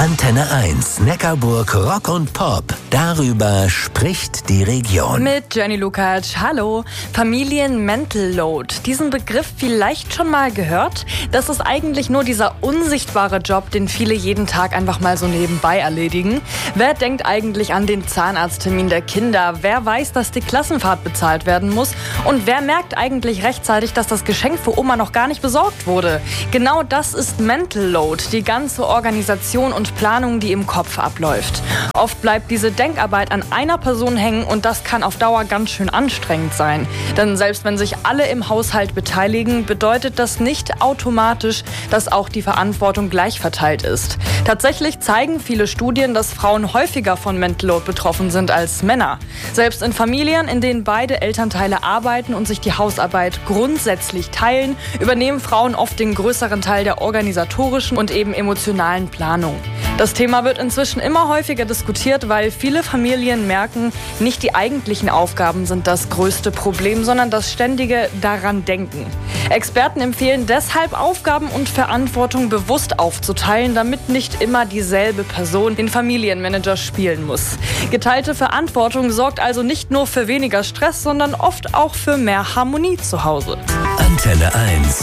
Antenne 1, Neckarburg Rock und Pop. Darüber spricht die Region. Mit Jenny Lukacs. Hallo. Familien Mental Load. Diesen Begriff vielleicht schon mal gehört? Das ist eigentlich nur dieser unsichtbare Job, den viele jeden Tag einfach mal so nebenbei erledigen. Wer denkt eigentlich an den Zahnarzttermin der Kinder? Wer weiß, dass die Klassenfahrt bezahlt werden muss? Und wer merkt eigentlich rechtzeitig, dass das Geschenk für Oma noch gar nicht besorgt wurde? Genau das ist Mental Load, die ganze Organisation und Planung, die im Kopf abläuft. Oft bleibt diese Denkarbeit an einer Person hängen und das kann auf Dauer ganz schön anstrengend sein. Denn selbst wenn sich alle im Haushalt beteiligen, bedeutet das nicht automatisch, dass auch die Verantwortung gleich verteilt ist. Tatsächlich zeigen viele Studien, dass Frauen häufiger von Mental Load betroffen sind als Männer. Selbst in Familien, in denen beide Elternteile arbeiten und sich die Hausarbeit grundsätzlich teilen, übernehmen Frauen oft den größeren Teil der organisatorischen und eben emotionalen Planung. Das Thema wird inzwischen immer häufiger diskutiert, weil viele Familien merken, nicht die eigentlichen Aufgaben sind das größte Problem, sondern das ständige daran denken. Experten empfehlen deshalb, Aufgaben und Verantwortung bewusst aufzuteilen, damit nicht immer dieselbe Person den Familienmanager spielen muss. Geteilte Verantwortung sorgt also nicht nur für weniger Stress, sondern oft auch für mehr Harmonie zu Hause. Antenne 1.